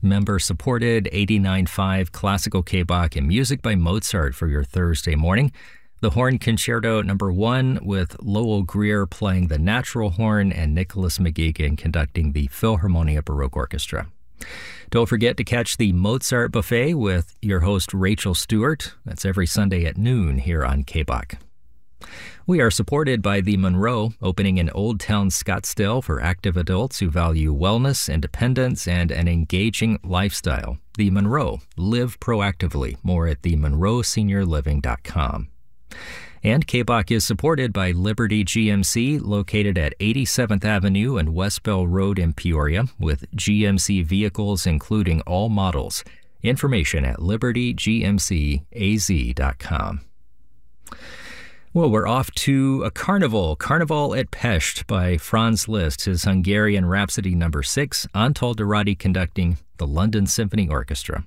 member-supported 89.5 classical K-Bach and music by Mozart for your Thursday morning. The Horn Concerto number 1 with Lowell Greer playing the natural horn and Nicholas McGeegan conducting the Philharmonia Baroque Orchestra. Don't forget to catch the Mozart Buffet with your host Rachel Stewart. That's every Sunday at noon here on K-Bach. We are supported by the Monroe, opening in Old Town Scottsdale for active adults who value wellness, independence, and an engaging lifestyle. The Monroe. Live proactively. More at themonroeseniorliving.com. And K-Bach is supported by Liberty GMC, located at 87th Avenue and West Bell Road in Peoria, with GMC vehicles including all models. Information at libertygmcaz.com. Well, we're off to a carnival at Pest by Franz Liszt, his Hungarian Rhapsody No. 6, Antal Dorati conducting the London Symphony Orchestra.